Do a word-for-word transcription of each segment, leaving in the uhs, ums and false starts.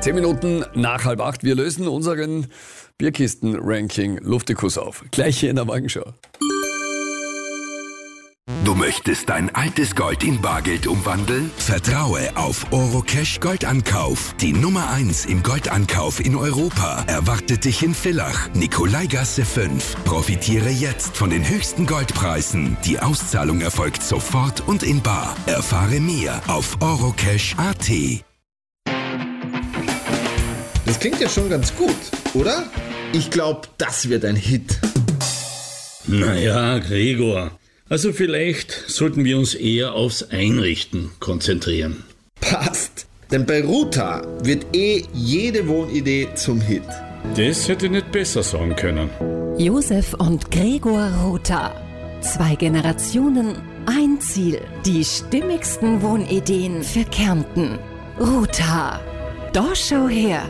Zehn Minuten nach halb acht. Wir lösen unseren Bierkisten-Ranking Luftikus auf. Gleich hier in der Morgenschau. Du möchtest dein altes Gold in Bargeld umwandeln? Vertraue auf Orocash Goldankauf. Die Nummer eins im Goldankauf in Europa erwartet dich in Villach, Nikolaigasse fünf. Profitiere jetzt von den höchsten Goldpreisen. Die Auszahlung erfolgt sofort und in bar. Erfahre mehr auf orocash punkt at. Das klingt ja schon ganz gut, oder? Ich glaube, das wird ein Hit. Naja, Gregor. Also vielleicht sollten wir uns eher aufs Einrichten konzentrieren. Passt. Denn bei Ruta wird eh jede Wohnidee zum Hit. Das hätte ich nicht besser sagen können. Josef und Gregor Rother. Zwei Generationen, ein Ziel. Die stimmigsten Wohnideen für Kärnten. Rother. Da schau her.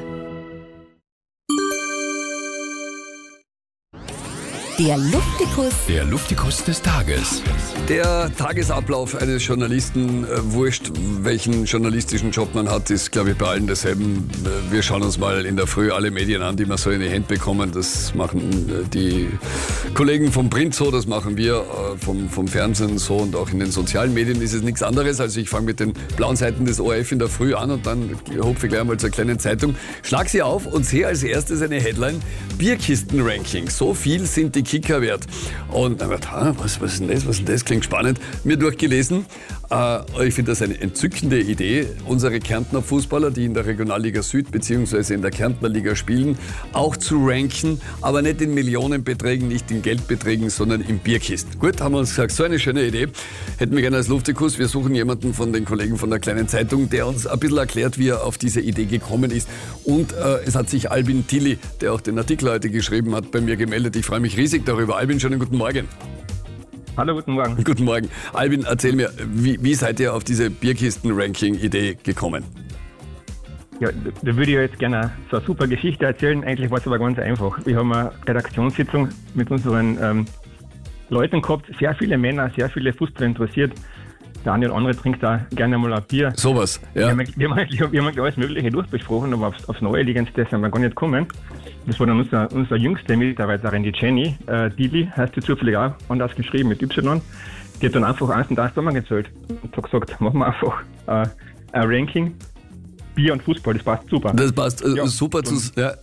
Der Luftikus. Der Luftikus des Tages. Der Tagesablauf eines Journalisten, äh, wurscht, welchen journalistischen Job man hat, ist, glaube ich, bei allen derselben. Äh, wir schauen uns mal in der Früh alle Medien an, die wir so in die Hände bekommen. Das machen äh, die Kollegen vom Print so, das machen wir äh, vom, vom Fernsehen so, und auch in den sozialen Medien ist es nichts anderes. Also ich fange mit den blauen Seiten des O R F in der Früh an und dann hupfe ich gleich mal zur kleinen Zeitung, schlag sie auf und sehe als erstes eine Headline: Bierkisten-Ranking. So viel sind die Kicker wert. Und dann dachte ich, was, was ist denn das? Was ist denn das? Klingt spannend. Mir durchgelesen. Äh, ich finde das eine entzückende Idee, unsere Kärntner Fußballer, die in der Regionalliga Süd bzw. in der Kärntner Liga spielen, auch zu ranken, aber nicht in Millionenbeträgen, nicht in Geldbeträgen, sondern in Bierkisten. Gut, haben wir uns gesagt, so eine schöne Idee. Hätten wir gerne als Luftikus. Wir suchen jemanden von den Kollegen von der kleinen Zeitung, der uns ein bisschen erklärt, wie er auf diese Idee gekommen ist. Und äh, es hat sich Albin Tilly, der auch den Artikel heute geschrieben hat, bei mir gemeldet. Ich freue mich riesig darüber. Albin, schönen guten Morgen. Hallo, guten Morgen. Guten Morgen. Albin, erzähl mir, wie, wie seid ihr auf diese Bierkisten-Ranking-Idee gekommen? Ja, da würde ich jetzt gerne so eine super Geschichte erzählen. Eigentlich war es aber ganz einfach. Wir haben eine Redaktionssitzung mit unseren ähm, Leuten gehabt. Sehr viele Männer, sehr viele Fußballer interessiert. Der eine oder andere trinkt da gerne mal ein Bier. Sowas, ja. Wir haben, wir haben, eigentlich, wir haben alles Mögliche durchbesprochen, aber aufs, aufs Neue liegendste sind wir gar nicht gekommen. Das war dann unser, unser jüngste Mitarbeiterin, die Jenny. Äh, Dili heißt die zufällig auch, anders geschrieben mit Y. Die hat dann einfach eins und eins zusammengezählt und hat gesagt, machen wir einfach äh, ein Ranking. Bier und Fußball, das passt super. Das passt äh, ja, super zu... Ja.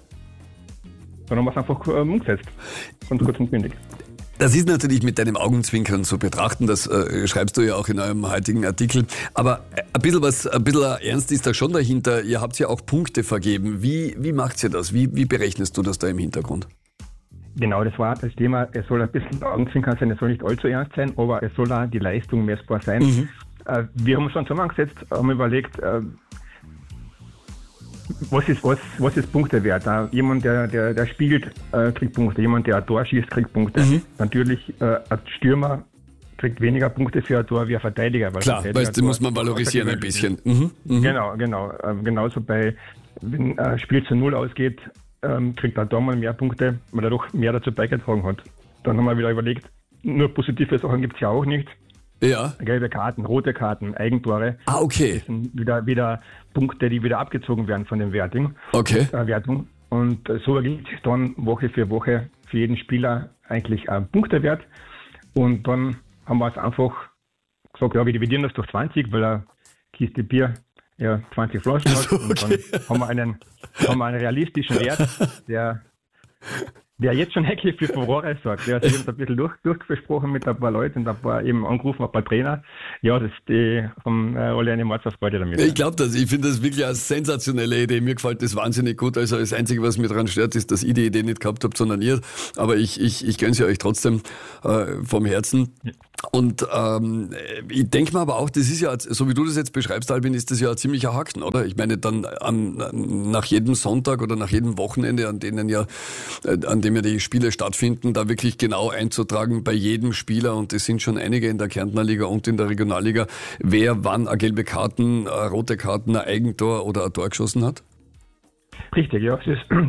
Dann haben wir es einfach äh, umgesetzt. Ganz kurz und bündig. Das ist natürlich mit deinem Augenzwinkern zu betrachten, das äh, schreibst du ja auch in eurem heutigen Artikel. Aber ein bisschen was, ein bisschen Ernst ist da schon dahinter. Ihr habt ja auch Punkte vergeben. Wie, wie macht ihr das? Wie, wie berechnest du das da im Hintergrund? Genau, das war das Thema. Es soll ein bisschen Augenzwinkern sein, es soll nicht allzu ernst sein, aber es soll auch die Leistung messbar sein. Mhm. Äh, wir haben uns dann zusammengesetzt, haben überlegt, äh, Was ist, was, was ist Punktewert? Uh, jemand, der, der, der spielt, uh, kriegt Punkte. Jemand, der ein Tor schießt, kriegt Punkte. Mhm. Natürlich, uh, ein Stürmer kriegt weniger Punkte für ein Tor wie ein Verteidiger. Weil Klar, Verteidiger weißt, muss man valorisieren ein bisschen. Mhm. Mhm. Genau, genau. Uh, genauso bei, wenn ein Spiel zu Null ausgeht, um, kriegt ein Tormann mehr Punkte, weil er doch mehr dazu beigetragen hat. Dann haben wir wieder überlegt, nur positive Sachen gibt es ja auch nicht. Ja. Gelbe Karten, rote Karten, Eigentore. Ah, okay. Das sind wieder, wieder Punkte, die wieder abgezogen werden von dem Wertung. Okay. Äh, Wertung. Und äh, so ergibt sich dann Woche für Woche für jeden Spieler eigentlich ein Punktewert. Und dann haben wir es einfach gesagt, ja, wir dividieren das durch zwanzig, weil eine Kiste Bier ja zwanzig Flaschen hat. Also, okay. Und dann haben wir einen, haben wir einen realistischen Wert, der der jetzt schon eigentlich für Furore sorgt. Der hat sich ein bisschen durch, durchgesprochen mit ein paar Leuten und ein paar eben angerufen, ein paar Trainer. Ja, das, die haben äh, alle eine Mordsfreude damit. Ich glaube das. Ich finde das wirklich eine sensationelle Idee. Mir gefällt das wahnsinnig gut. Also das Einzige, was mir daran stört, ist, dass ich die Idee nicht gehabt habe, sondern ihr. Aber ich, ich, ich gönne sie euch trotzdem äh, vom Herzen. Ja. Und ähm, ich denke mir aber auch, das ist ja, so wie du das jetzt beschreibst, Albin, ist das ja ein ziemlicher Haken, oder? Ich meine, dann an, nach jedem Sonntag oder nach jedem Wochenende, an denen ja, an dem ja die Spiele stattfinden, da wirklich genau einzutragen bei jedem Spieler, und es sind schon einige in der Kärntner Liga und in der Regionalliga, wer wann eine gelbe Karten, eine rote Karten, ein Eigentor oder ein Tor geschossen hat? Richtig, ja. Das ist,